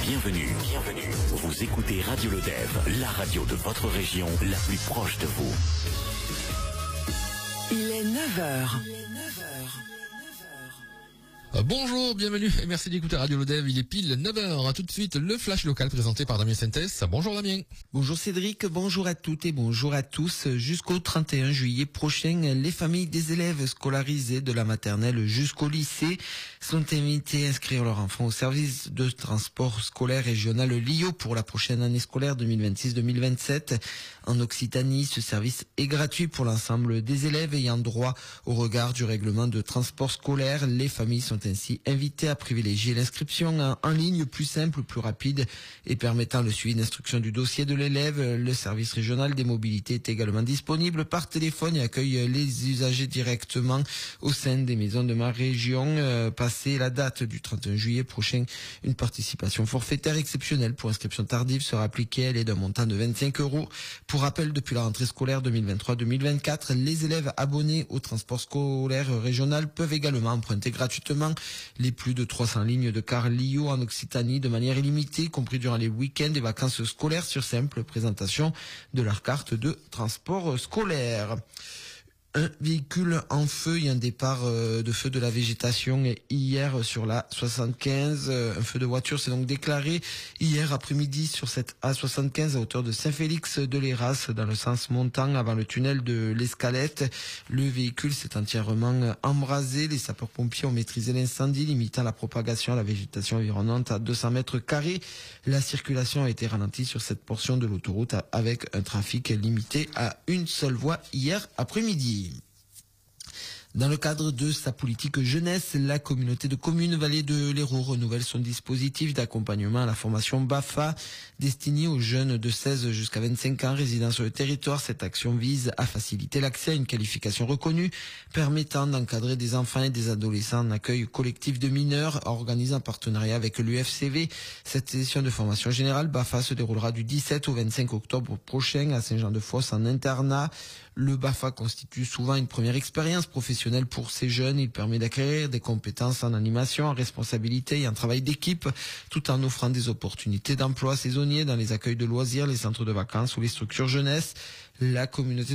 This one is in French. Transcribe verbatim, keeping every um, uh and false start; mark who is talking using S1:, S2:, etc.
S1: Bienvenue, bienvenue. Vous écoutez Radio Lodève, la radio de votre région, la plus proche de vous.
S2: Il est neuf heures.
S3: Euh, bonjour, bienvenue et merci d'écouter Radio Lodève. Il est pile neuf heures. À tout de suite, le flash local présenté par Damien Sintès. Bonjour Damien.
S4: Bonjour Cédric, bonjour à toutes et bonjour à tous. Jusqu'au trente et un juillet prochain, les familles des élèves scolarisés de la maternelle jusqu'au lycée sont invitées à inscrire leur enfant au service de transport scolaire régional L I O pour la prochaine année scolaire deux mille vingt-six deux mille vingt-sept. En Occitanie, ce service est gratuit pour l'ensemble des élèves ayant droit au regard du règlement de transport scolaire. Les familles sont ainsi invitées à privilégier l'inscription en ligne plus simple, plus rapide et permettant le suivi d'instruction du dossier de l'élève. Le service régional des mobilités est également disponible par téléphone et accueille les usagers directement au sein des maisons de ma région. Euh, passé la date du trente et un juillet prochain, une participation forfaitaire exceptionnelle pour inscription tardive sera appliquée. Elle est d'un montant de vingt-cinq euros. Pour rappel, depuis la rentrée scolaire deux mille vingt-trois deux mille vingt-quatre, les élèves abonnés au transport scolaire régional peuvent également emprunter gratuitement les plus de trois cents lignes de car L I O en Occitanie de manière illimitée, y compris durant les week-ends et vacances scolaires, sur simple présentation de leur carte de transport scolaire. Un véhicule en feu et un départ de feu de la végétation hier sur la soixante-quinze. Un feu de voiture s'est donc déclaré hier après-midi sur cette A soixante-quinze à hauteur de Saint-Félix-de-Léras dans le sens montant avant le tunnel de l'Escalette. Le véhicule s'est entièrement embrasé. Les sapeurs-pompiers ont maîtrisé l'incendie, limitant la propagation à la végétation environnante à deux cents mètres carrés. La circulation a été ralentie sur cette portion de l'autoroute avec un trafic limité à une seule voie hier après-midi. Dans le cadre de sa politique jeunesse, la communauté de communes Vallée de l'Hérault renouvelle son dispositif d'accompagnement à la formation B A F A destiné aux jeunes de seize jusqu'à vingt-cinq ans résidant sur le territoire. Cette action vise à faciliter l'accès à une qualification reconnue permettant d'encadrer des enfants et des adolescents en accueil collectif de mineurs organisé en partenariat avec l'U F C V. Cette session de formation générale B A F A se déroulera du dix-sept au vingt-cinq octobre prochain à Saint-Jean-de-Fosse en internat. Le B A F A constitue souvent une première expérience professionnelle pour ces jeunes. Il permet d'acquérir des compétences en animation, en responsabilité et en travail d'équipe, tout en offrant des opportunités d'emploi saisonniers dans les accueils de loisirs, les centres de vacances ou les structures jeunesse. La communauté